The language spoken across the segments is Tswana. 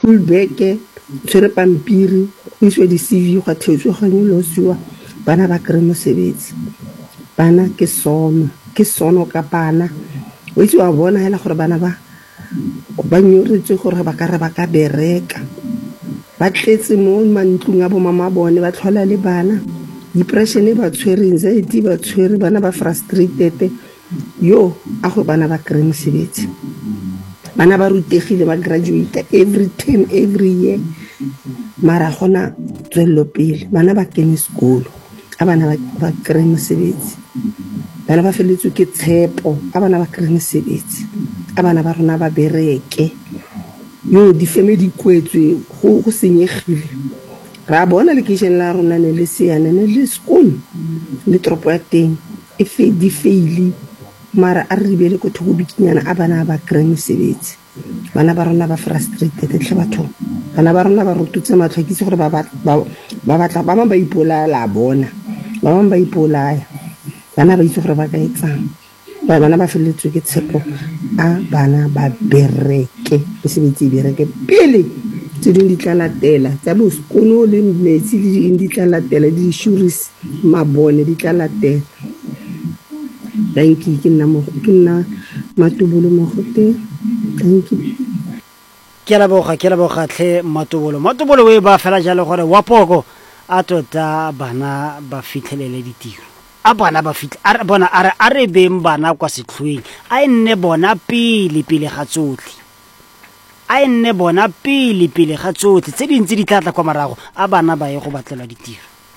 school bag tshwere pampiri go iswe di-CV go theetswe ga nyolosiwa bana ba kry mosebetsi. Bana ke sono ka bana o itse wa bona hela gore bana ba nyoretse gore ba ka bereka ba tletse mo mantlong a bo mama bone ba tlhola le bana depression ba tshwere anxiety ba tshwere bana ba frustrated yo a go bana ba kry mosebetsi. Bana ba rutegile ba graduate every term every year mara gona tswello pele bana ba kene sekolo a bana ba kry mosebetsi. Bana ba feletswe ke tshepo a bana ba kry mosebetsi a bana ba rona ba bereke yo di-family di kwetswe go senyegile. Ra bona lekeišene la rona ne le seane ne le school le tropo ya teng di faili mara a re bele ko thoko bikinyana a bana ba kry mosebetsi. Bana ba rona ba frustrated tle batho bana ba rona ba rututse matlhakise gore ba batla ba ba ipolaya la bona ba ba ipolaya bana ba itse gore ba ka etsang bana ba feletswe ke tshepo a bana ba bereke mosebetsi bereke pele tse di tla latela tsa bo sekolo le metsi di tla latela di insurance mabone di tla latela. Thank you ke nna Matubolo Mogote. Thank you. Ke la boga tle Matubolo we ba fela jalo gore wa poko a tota bana ba fitlhelele ditiro a bona ba fitla bona a re beng bana kwa setlhoeng a nne bona pele ga tsotlhe a nne bona pele ga tsotlhe tse dintsi di tlatla kwa marago a bana ba ye go batlela ditiro.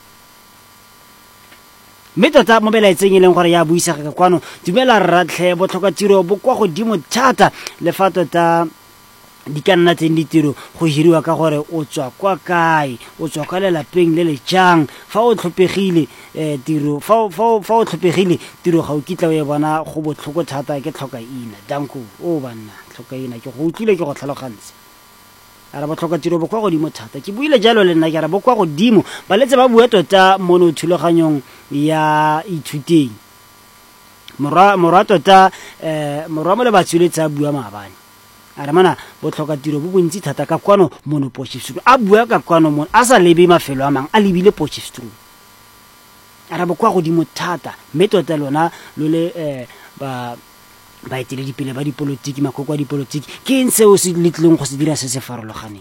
Mme tota mo belaetseng e leng gore ya buisega ka kwano dumela rratlhe botlhoka tiro bo kwa godimo thata le fa tota di ka nna teng ditiro go hiriwa ka gore o tswa kwa kae o tswa ka lelapeng le le jang fa o tlhopegile tiro fa o tlhopegile tiro ga o kitla o e bona go botlhoko thata ke tlhokaina danko o banna tlhokaina ke go utlwile ke go tlhalogantse a re botlhoka tiro bo kwa godimo thata ke buile jalo le nna ke re bo kwa godimo ba letse ba bua tota mono thulaganyong ya ithuteng morwa tota morwa mo le batsuletsa bua maabane a re mana botlhoka tiro bo bontsi thata ka kwano mono Potchefstroom a bua ka kwano mono a sa lebe mafelo a mang a lebile Potchefstroom a re bo kwa godimo thata mme tota lona lo le ba etile dipele ba dipolotiki makoko a dipolotiki ke eng seo se letleng go se dira se se farologaneng.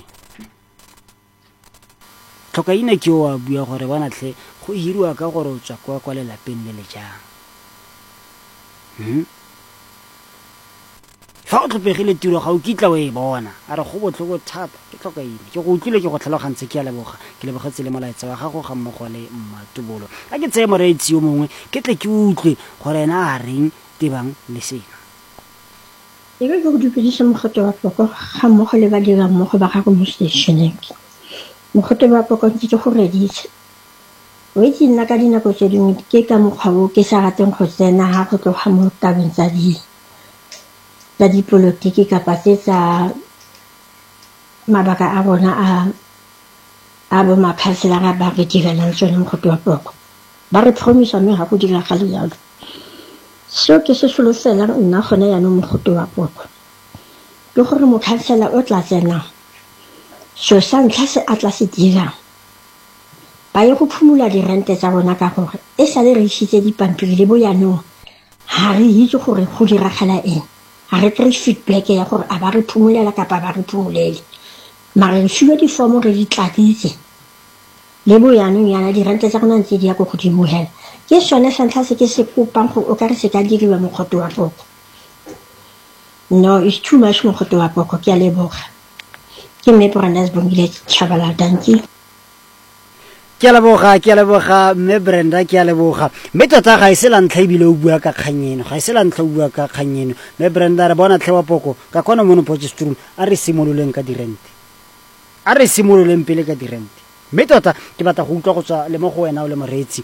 Tlhokaina ke o a bua gore bona tle go hiriwa ka gore o tswa kwa lelapeng le le jang fa o tlhopegile tiro ga o kitla o e bona a re go botlhoko thata ke tlhokaina ke go utlwile ke go tlhalogantse ke a leboga ke lebogetse le molaetsa wa gago ga mmogo le Matubolo a ke tseye moreetsi yo mongwe ke tle ke utlwe gore ena a reng tebang le sena. E re go dipedisa Mogote wa Poko ga mmogo le badira mmogo ba gago mo stationeng. Mogote wa Poko ke go reditse o itse nna ka dinako tse dingwe ke ka mokgwa o ke sa rateng go tsena ga go tloga mo tabeng tsa dipolotiki kapa tsa mabaka a bona a bo maphaselara ba re direlang tsone Mogote wa Poko ba re promisa mme ga go diragale jalo. Seo ke se solofelang nna gone yaanong Mogote wa Poko ke gore mokhansela o tla tsenang so sa ntlha se a tla se dirang ba ye go phumula dirente tsa bona ka gore e sa le re isitse dipampiri le bo yaanong ga re itse gore go diragala eng ga re kry feedback ya gore a ba re phumulela kapa ba re phumulele mara re fiwa difomo re di tladitse le bo yaanong yana dirente tsa gona ntse di ya ko godimo hela ke sone sa ntlha se ke se kopang go o ka re se ka diriwa Mogote wa Poko. No, it's too much Mogote wa Poko ke a leboga ke mme Brenda Sibongile Tshabala danki ke a leboga mme Brenda ke a leboga mme tota ga e se la ntlha ebile o bua ka kganyeno mme Brenda re bona tlhe wa Poko ka kgona mono Potchefstroom a re simololeng ka dirente a re simololeng pele ka dirente mme tota ke batla go utlwa go tswa le mo go wena o le moreetsi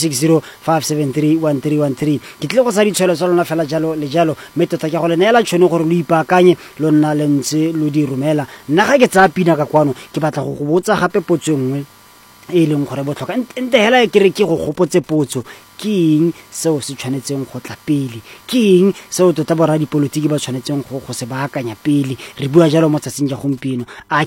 0605731313 ke tle go sa ditshwelo tsa lona fela jalo le jalo mme tota ke go le neela tšhono gore lo ipaakanye lo nna le ntse lo di romela nna ga ke tsaya pina ka kwano ke batla go go botsa gape potso nngwe e leng gore botlhoka ente hela ke re ke go gopotse potso ke eng seo se tshwanetseng go tla pele ke eng seo tota borra dipolotiki ba tshwanetseng go se baakanya pele re bua jalo mo tsatsing ja gompieno a